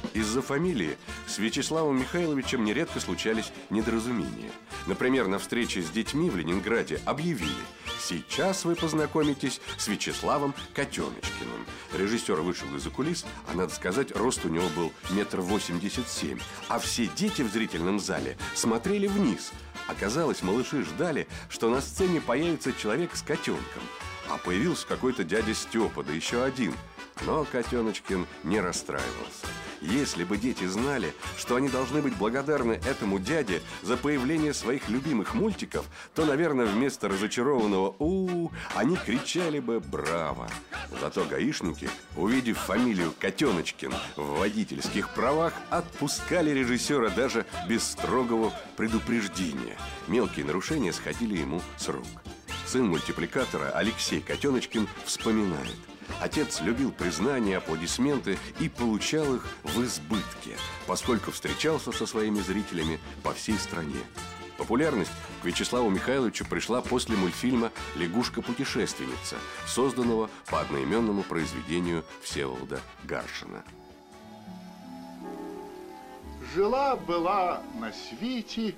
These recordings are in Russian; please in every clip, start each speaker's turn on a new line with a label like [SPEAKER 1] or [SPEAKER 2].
[SPEAKER 1] Из-за фамилии с Вячеславом Михайловичем нередко случались недоразумения. Например, на встрече с детьми в Ленинграде объявили: сейчас вы познакомитесь с Вячеславом Котеночкиным. Режиссер вышел из-за кулис, а надо сказать, рост у него был 1,87 м. А все дети в зрительном зале смотрели вниз. Оказалось, малыши ждали, что на сцене появится человек с котенком. А появился какой-то дядя Степа, да еще один. Но Котеночкин не расстраивался. Если бы дети знали, что они должны быть благодарны этому дяде за появление своих любимых мультиков, то, наверное, вместо разочарованного «у-у-у» они кричали бы «браво». Зато гаишники, увидев фамилию Котеночкин в водительских правах, отпускали режиссера даже без строгого предупреждения. Мелкие нарушения сходили ему с рук. Сын мультипликатора Алексей Котеночкин вспоминает: отец любил признания, аплодисменты и получал их в избытке, поскольку встречался со своими зрителями по всей стране. Популярность к Вячеславу Михайловичу пришла после мультфильма «Лягушка-путешественница», созданного по одноименному произведению Всеволода Гаршина.
[SPEAKER 2] Жила-была на свете...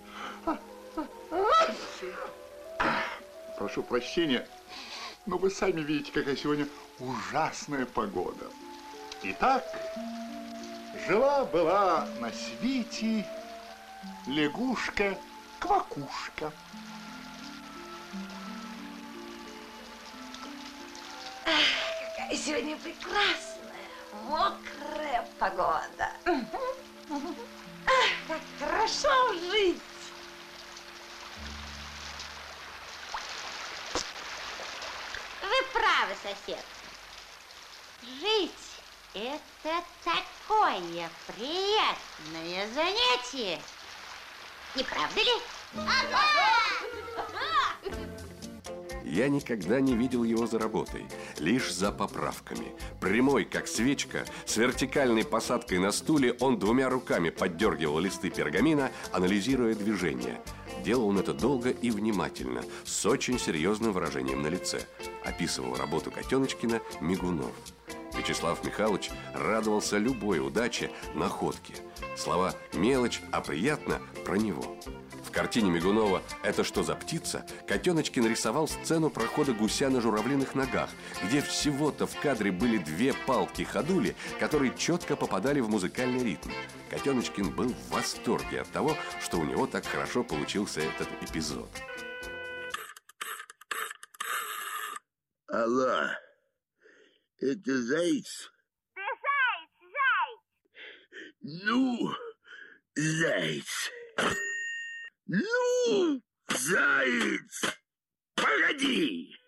[SPEAKER 2] Прошу прощения, но вы сами видите, какая сегодня ужасная погода. Итак, жила-была на свете лягушка-квакушка.
[SPEAKER 3] Какая сегодня прекрасная, мокрая погода. Как хорошо жить. Вы правы, сосед. Жить – это такое приятное занятие. Не правда ли?
[SPEAKER 1] Я никогда не видел его за работой, лишь за поправками. Прямой, как свечка, с вертикальной посадкой на стуле, он двумя руками поддергивал листы пергамина, анализируя движения. Делал он это долго и внимательно, с очень серьезным выражением на лице. Описывал работу Котеночкина Мигунов. Вячеслав Михайлович радовался любой удаче, находке. Слова «мелочь», а «приятно» про него. В картине Мигунова «Это что за птица?» Котеночкин рисовал сцену прохода гуся на журавлиных ногах, где всего-то в кадре были две палки-ходули, которые четко попадали в музыкальный ритм. Котеночкин был в восторге от того, что у него так хорошо получился этот эпизод.
[SPEAKER 4] Алло, это Заяц?
[SPEAKER 5] Ты Заяц!
[SPEAKER 4] Ну, Заяц! Ну, Заяц! Погоди!